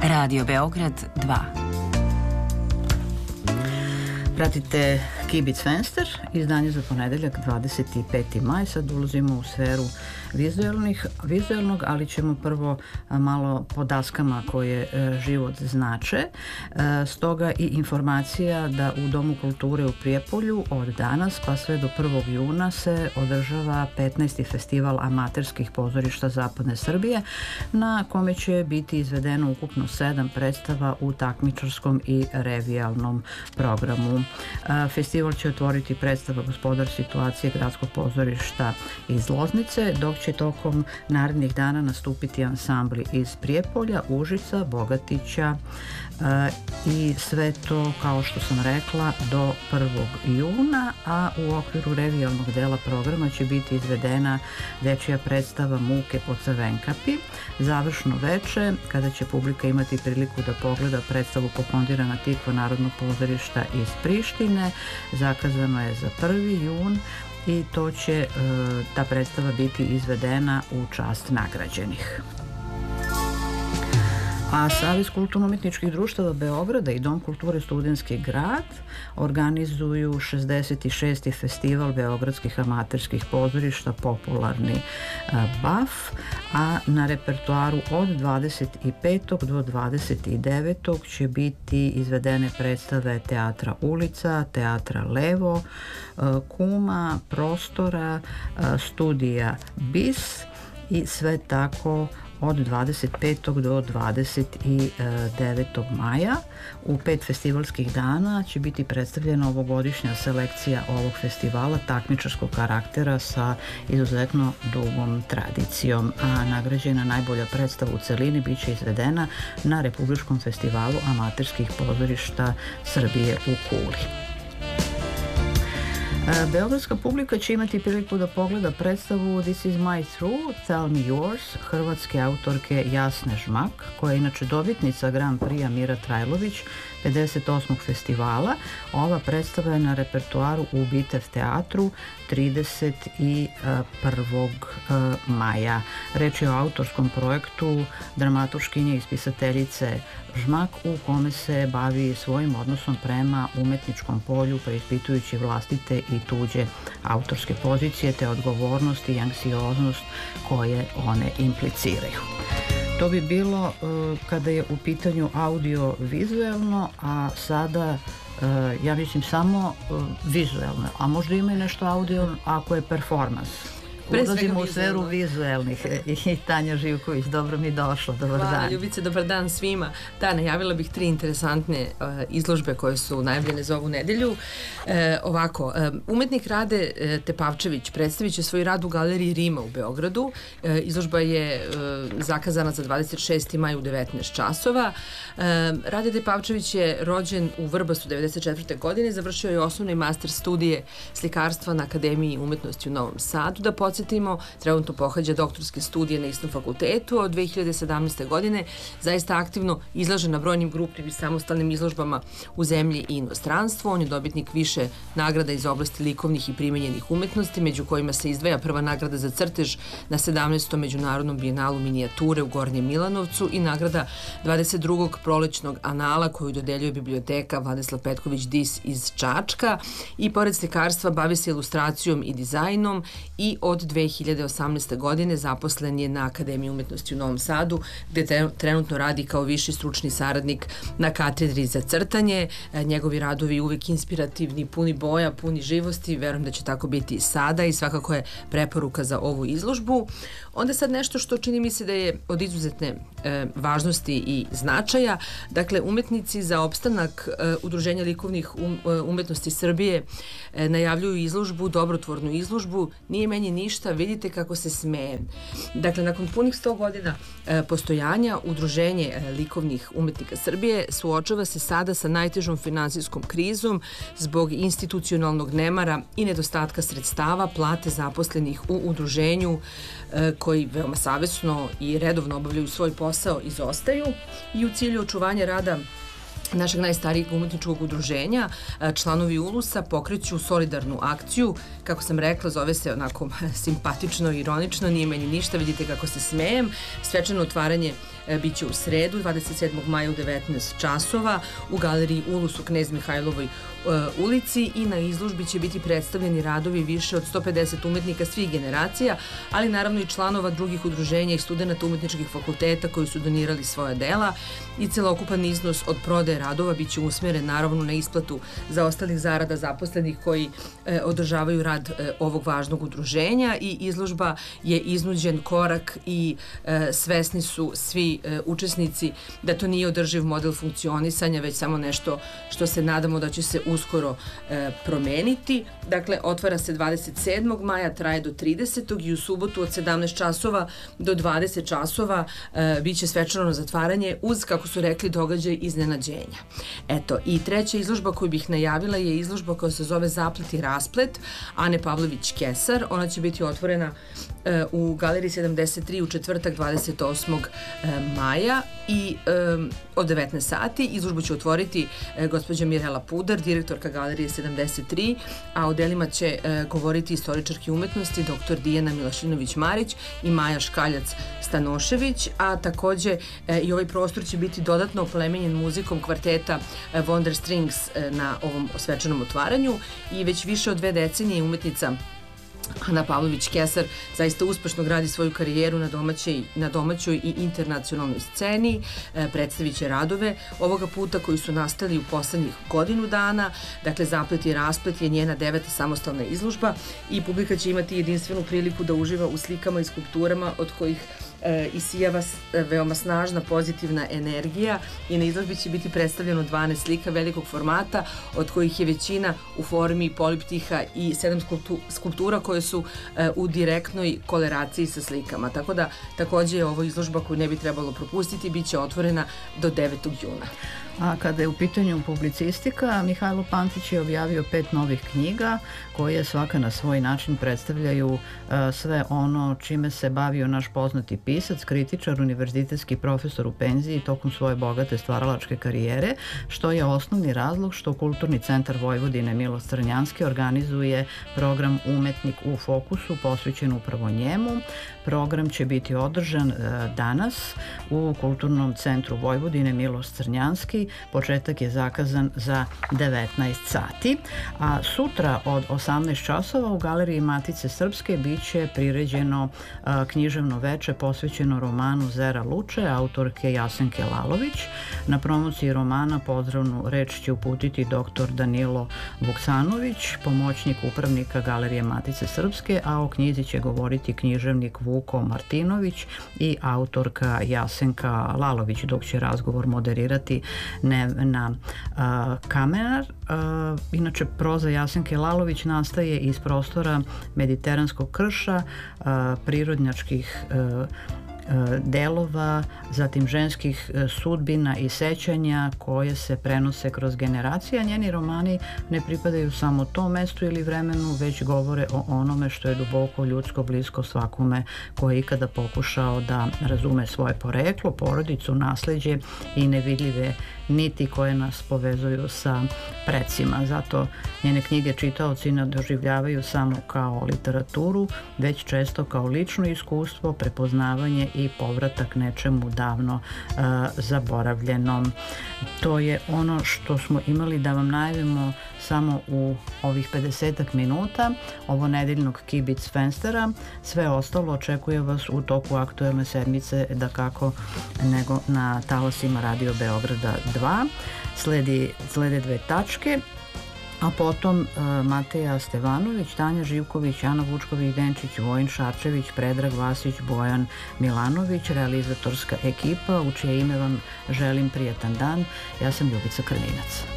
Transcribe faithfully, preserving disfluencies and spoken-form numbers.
Radio Beograd dva. Pratite Kibic Fenster, izdanje za ponedeljak dvadeset peti maj. Sad ulazimo u sferu vizualnih, vizualnog, ali ćemo prvo malo po daskama koje e, život znače. E, stoga i informacija da u Domu kulture u Prijepolju od danas pa sve do prvog juna se održava petnaesti festival amaterskih pozorišta Zapadne Srbije, na kome će biti izvedeno ukupno sedam predstava u takmičarskom i revijalnom programu. E, festival će otvoriti predstava Gospodar situacije Gradskog pozorišta iz Loznice, dok će tokom narednih dana nastupiti ansambli iz Prijepolja, Užica, Bogatića e, i sve to, kao što sam rekla, do prvog juna, a u okviru revijalnog dela programa će biti izvedena dečija predstava Muke po Crvenkapi. Završno veče, kada će publika imati priliku da pogleda predstavu Pokondirana Tikva Narodnog pozorišta iz Prištine, zakazano je za prvi jun i to će e, ta predstava biti izvedena u čast nagrađenih. A Savez kulturno-umetničkih društava Beograda i Dom kulture Studentski grad organizuju šezdeset šesti festival beogradskih amaterskih pozorišta Popularni B A F, a na repertoaru od dvadeset petog do dvadeset devetog će biti izvedene predstave Teatra Ulica, Teatra Levo, Kuma, Prostora, Studija Bis i sve tako od dvadeset petog do dvadeset devetog maja. U pet festivalskih dana će biti predstavljena ovogodišnja selekcija ovog festivala takmičarskog karaktera sa izuzetno dugom tradicijom, a nagrađena najbolja predstava u celini bit će izvedena na Republičkom festivalu amaterskih pozorišta Srbije u Kuli. Beogradska publika će imati priliku da pogleda predstavu This is my truth, Tell me yours, hrvatske autorke Jasne Žmak, koja je inače dobitnica Grand Prix Mira Trajlović pedeset osmog festivala. Ova predstava je na repertoaru u Bitev teatru trideset prvog maja. Reč je o autorskom projektu dramaturškinje i spisateljice Žmak, u kome se bavi svojim odnosom prema umetničkom polju, preispitujući vlastite i tuđe autorske pozicije te odgovornost i anksioznost koje one impliciraju. To bi bilo uh, kada je u pitanju audio-vizuelno, a sada uh, ja mislim samo uh, vizuelno, a možda ima i nešto audio ako je performans. Ulazimo u sferu vizuelnih i Tanja Živković, dobro mi došla, dobar Hvala, dan. Hvala Ljubice, dobar dan svima. Da, najavila bih tri interesantne uh, izložbe koje su najavljene za ovu nedelju. Uh, ovako, uh, umetnik Rade uh, Tepavčević predstavit će svoj rad u Galeriji Rima u Beogradu. Uh, izložba je uh, zakazana za dvadeset šesti maj u devetnaest časova. Uh, Rade Tepavčević je rođen u Vrbasu devedeset četvrte godine, završio je osnovne i master studije slikarstva na Akademiji umetnosti u Novom Sadu. Da podsjetimo, trenutno pohađa doktorske studije na istom fakultetu. Od dve hiljade sedamnaeste. godine zaista aktivno izlaže na brojnim grupnim i samostalnim izložbama u zemlji i inostranstvu. On je dobitnik više nagrada iz oblasti likovnih i primenjenih umetnosti, među kojima se izdvaja prva nagrada za crtež na sedamnaestom međunarodnom bijenalu minijature u Gornjem Milanovcu i nagrada dvadeset drugog prolećnog anala koju dodeljuje biblioteka Vladislav Petković Dis iz Čačka. I pored slikarstva bavi se ilustracijom i dizajnom i od dve hiljade osamnaeste. godine zaposlen je na Akademiji umetnosti u Novom Sadu, gde trenutno radi kao viši stručni saradnik na katedri za crtanje. Njegovi radovi uvek inspirativni, puni boja, puni živosti, verujem da će tako biti i sada i svakako je preporuka za ovu izložbu. Onda sad nešto što čini mi se da je od izuzetne e, važnosti i značaja. Dakle, umetnici za opstanak e, Udruženja likovnih um, umetnosti Srbije e, najavljuju izložbu, dobrotvornu izložbu Nije meni ništa, vidite kako se smejem. Dakle, nakon punih sto godina e, postojanja, Udruženje e, likovnih umetnika Srbije suočava se sada sa najtežom finansijskom krizom zbog institucionalnog nemara i nedostatka sredstava. Plate zaposlenih u udruženju e, koji veoma savesno i redovno obavljaju svoj posao izostaju i u cilju očuvanja rada našeg najstarijeg umetničkog udruženja, članovi Ulusa pokreću solidarnu akciju, kako sam rekla, zove se onako simpatično i ironično, nije meni ništa, vidite kako se smejem. Svečano otvaranje biće u sredu, dvadeset sedmog maja u devetnaest časova u galeriji Ulus u Knez Mihajlovoj ulici i na izložbi će biti predstavljeni radovi više od sto pedeset umetnika svih generacija, ali naravno i članova drugih udruženja i studenta umetničkih fakulteta koji su donirali svoja dela i celokupan iznos od prodaje radova biće usmjeren naravno na isplatu zaostalih zarada zaposlenih koji e, održavaju rad e, ovog važnog udruženja i izložba je iznuđen korak i e, svesni su svi e, učesnici da to nije održiv model funkcionisanja, već samo nešto što se nadamo da će se uskoro e, promeniti. Dakle, otvara se dvadeset sedmog maja, traje do tridesetog i u subotu od sedamnaest časova do dvadeset časova e, biće svečano zatvaranje uz, kako su rekli, događaj iznenađenja. Eto, i treća izložba koju bih najavila je izložba koja se zove Zaplet i rasplet Ane Pavlović-Kesar. Ona će biti otvorena e, u galeriji sedamdeset tri u četvrtak dvadeset osmog maja i e, od devetnaest sati. Izložbu će otvoriti e, gospođa Mirela Pudar, direktorka galerije sedamdeset tri, a o delima će e, govoriti istoričarki umetnosti dr. Dijana Milašinović-Marić i Maja Škaljac-Stanošević, a takođe e, i ovaj prostor će biti dodatno oplemenjen muzikom kvarteta e, Wonder Strings e, na ovom svečanom otvaranju i već više od dve decenije umetnica Ana Pavlović-Kesar zaista uspešno gradi svoju karijeru na domaćoj, na domaćoj i internacionalnoj sceni, e, predstavit će radove ovoga puta koji su nastali u poslednjih godinu dana. Dakle, Zaplet i rasplet je njena deveta samostalna izložba i publika će imati jedinstvenu priliku da uživa u slikama i skulpturama od kojih e, isijava e, veoma snažna pozitivna energija i na izložbi će biti predstavljeno dvanaest slika velikog formata, od kojih je većina u formi poliptiha i sedam skulptu, skulptura koje su e, u direktnoj koleraciji sa slikama. Tako da takođe je ovo izložba koju ne bi trebalo propustiti, bit će otvorena do devetog juna. A kada je u pitanju publicistika, Mihajlo Pantić je objavio pet novih knjiga koje svaka na svoj način predstavljaju uh, sve ono čime se bavio naš poznati pisac, kritičar, univerzitetski profesor u penziji tokom svoje bogate stvaralačke karijere, što je osnovni razlog što Kulturni centar Vojvodine Milo Strnjanski organizuje program Umetnik u fokusu posvećen upravo njemu. Program će biti održan uh, danas u Kulturnom centru Vojvodine Milo Strnjanski. Početak je zakazan za devetnaest sati, a sutra od osamnaest časova u galeriji Matice Srpske biće priređeno a, književno veče posvećeno romanu Zera Luče, autorke Jasenke Lalović. Na promociji romana pozdravnu reč će uputiti dr. Danilo Vuksanović, pomoćnik upravnika galerije Matice Srpske, a o knjizi će govoriti književnik Vuko Martinović i autorka Jasenka Lalović, dok će razgovor moderirati Nevena uh, Kamenar. Uh, inače, proza Jasenke Lalović nastaje iz prostora mediteranskog krša, uh, prirodnjačkih uh, delova, zatim ženskih sudbina i sećanja koje se prenose kroz generacije. Njeni romani ne pripadaju samo tom mestu ili vremenu, već govore o onome što je duboko ljudsko, blisko svakome ko je ikada pokušao da razume svoje poreklo, porodicu, nasleđe i nevidljive niti koje nas povezuju sa precima. Zato njene knjige čitaoci ne doživljavaju samo kao literaturu, već često kao lično iskustvo, prepoznavanje i povratak nečemu davno uh, zaboravljenom. To je ono što smo imali da vam najavimo samo u ovih pedesetak minuta ovo nedeljnog Kibic Fenstera. Sve ostalo očekuje vas u toku aktuelne sedmice, da kako nego na talasima Radio Beograda dva. Sledi, slede dve tačke, a potom uh, Mateja Stevanović, Tanja Živković, Ana Vučković-Denčić, Vojin Šarčević, Predrag Vasić, Bojan Milanović, realizatorska ekipa u čije ime vam želim prijetan dan. Ja sam Ljubica Krninac.